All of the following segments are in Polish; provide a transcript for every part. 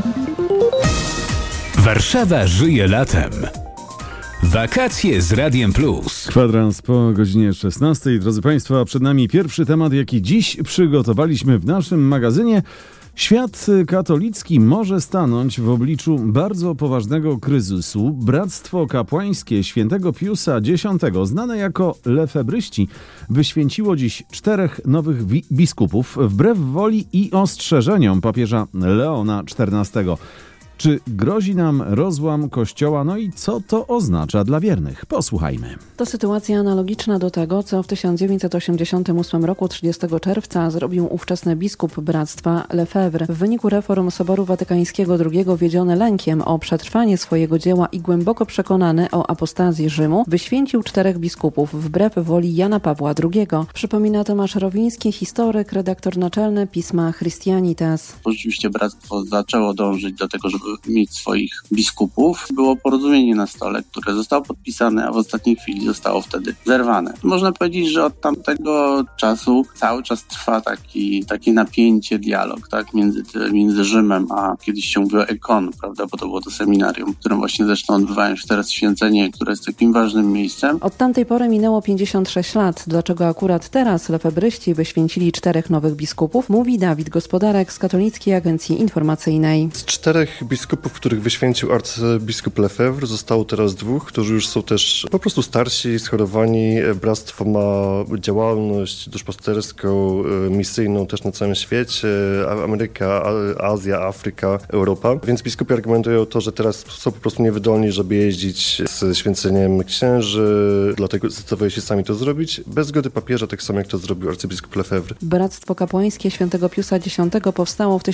Warszawa żyje latem. Wakacje z Radiem Plus. Kwadrans po godzinie 16. Drodzy Państwo, przed nami pierwszy temat, jaki dziś przygotowaliśmy w naszym magazynie. Świat katolicki może stanąć w obliczu bardzo poważnego kryzysu. Bractwo kapłańskie świętego Piusa X, znane jako lefebryści, wyświęciło dziś 4 nowych biskupów wbrew woli i ostrzeżeniom papieża Leona XIV. Czy grozi nam rozłam Kościoła? No i co to oznacza dla wiernych? Posłuchajmy. To sytuacja analogiczna do tego, co w 1988 roku 30 czerwca zrobił ówczesny biskup bractwa Lefebvre. W wyniku reform Soboru Watykańskiego II, wiedziony lękiem o przetrwanie swojego dzieła i głęboko przekonany o apostazji Rzymu, wyświęcił 4 biskupów wbrew woli Jana Pawła II. Przypomina Tomasz Rowiński, historyk, redaktor naczelny pisma Christianitas. Oczywiście bractwo zaczęło dążyć do tego, żeby mieć swoich biskupów. Było porozumienie na stole, które zostało podpisane, a w ostatniej chwili zostało wtedy zerwane. Można powiedzieć, że od tamtego czasu cały czas trwa takie napięcie, dialog, tak, między Rzymem, a kiedyś się mówiło Ekon, prawda, bo to było to seminarium, w którym właśnie zresztą odbywają się teraz święcenie, które jest takim ważnym miejscem. Od tamtej pory minęło 56 lat. Dlaczego akurat teraz lefebryści wyświęcili 4 nowych biskupów, mówi Dawid Gospodarek z Katolickiej Agencji Informacyjnej. Z 4 biskupów, których wyświęcił arcybiskup Lefebvre, zostało teraz 2, którzy już są też po prostu starsi, schorowani. Bractwo ma działalność duszpasterską, misyjną też na całym świecie, Ameryka, Azja, Afryka, Europa. Więc biskupi argumentują to, że teraz są po prostu niewydolni, żeby jeździć z święceniem księży, dlatego zdecydowali się sami to zrobić, bez zgody papieża, tak samo jak to zrobił arcybiskup Lefebvre. Bractwo kapłańskie świętego Piusa X powstało w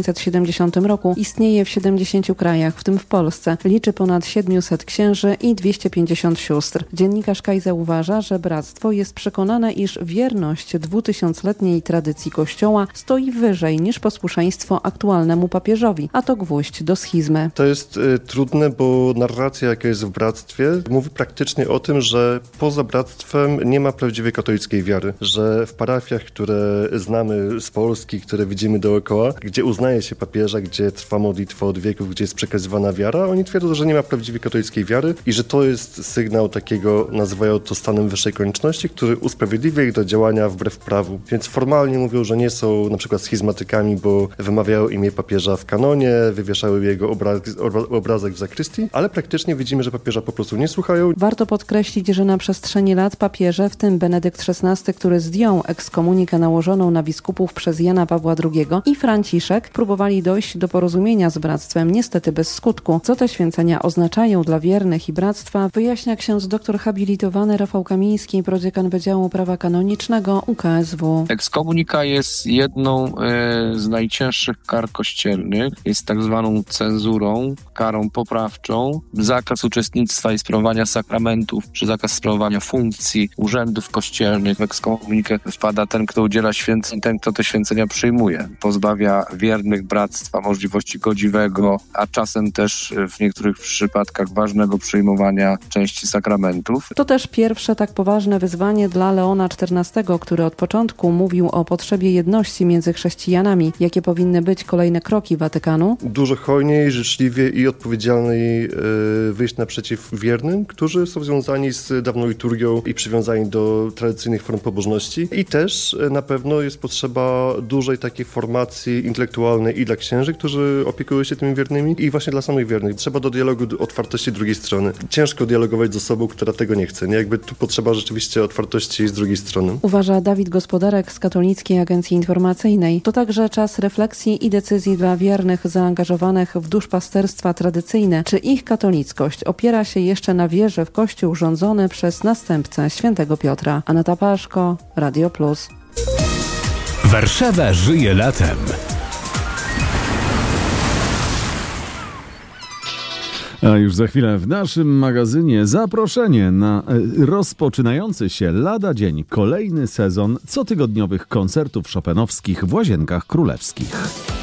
1970 roku. Istnieje w 70 krajach, w tym w Polsce. Liczy ponad 700 księży i 250 sióstr. Dziennikarz Kajza uważa, że bractwo jest przekonane, iż wierność 2000-letniej tradycji Kościoła stoi wyżej niż posłuszeństwo aktualnemu papieżowi, a to gwóźdź do schizmy. To jest trudne, bo narracja, jaka jest w bractwie, mówi praktycznie o tym, że poza bractwem nie ma prawdziwej katolickiej wiary, że w parafiach, które znamy z Polski, które widzimy dookoła, gdzie uznaje się papieża, gdzie trwa modlitwa od wieków, gdzie jest przekazywana wiara, oni twierdzą, że nie ma prawdziwej katolickiej wiary i że to jest sygnał takiego, nazywają to stanem wyższej konieczności, który usprawiedliwia ich do działania wbrew prawu. Więc formalnie mówią, że nie są na przykład schizmatykami, bo wymawiają imię papieża w kanonie, wywieszały jego obrazek w zakrystii, ale praktycznie widzimy, że papieża po prostu nie słuchają. Warto podkreślić, że na przestrzeni lat papieże, w tym Benedykt XVI, który zdjął ekskomunikę nałożoną na biskupów przez Jana Pawła II, i Franciszek próbowali dojść do porozumienia z bractwem, niestety bez skutku. Co te święcenia oznaczają dla wiernych i bractwa, wyjaśnia ksiądz doktor habilitowany Rafał Kamiński, prodziekan Wydziału Prawa Kanonicznego UKSW. Ekskomunika jest jedną z najcięższych kar kościelnych. Jest tak zwaną cenzurą, karą poprawczą. Zakaz uczestnictwa i sprawowania sakramentów, czy zakaz sprawowania funkcji, urzędów kościelnych. W ekskomunikę wpada ten, kto udziela święceń, ten, kto te święcenia przyjmuje. Pozbawia wiernych bractwa możliwości godziwego, a czasem też w niektórych przypadkach ważnego przyjmowania części sakramentów. To też pierwsze tak poważne wyzwanie dla Leona XIV, który od początku mówił o potrzebie jedności między chrześcijanami. Jakie powinny być kolejne kroki Watykanu? Dużo hojniej, życzliwie i odpowiedzialniej wyjść naprzeciw wiernym, którzy są związani z dawną liturgią i przywiązani do tradycyjnych form pobożności. I też na pewno jest potrzeba dużej takiej formacji intelektualnej i dla księży, którzy opiekują się tymi wiernymi, i właśnie dla samych wiernych. Trzeba do dialogu, do otwartości drugiej strony. Ciężko dialogować z osobą, która tego nie chce. Nie? Jakby tu potrzeba rzeczywiście otwartości z drugiej strony. Uważa Dawid Gospodarek z Katolickiej Agencji Informacyjnej. To także czas refleksji i decyzji dla wiernych zaangażowanych w duszpasterstwa tradycyjne. Czy ich katolickość opiera się jeszcze na wierze w Kościół rządzony przez następcę świętego Piotra? Aneta Paszko, Radio Plus. Warszawa żyje latem. A już za chwilę w naszym magazynie zaproszenie na rozpoczynający się lada dzień kolejny sezon cotygodniowych koncertów chopinowskich w Łazienkach Królewskich.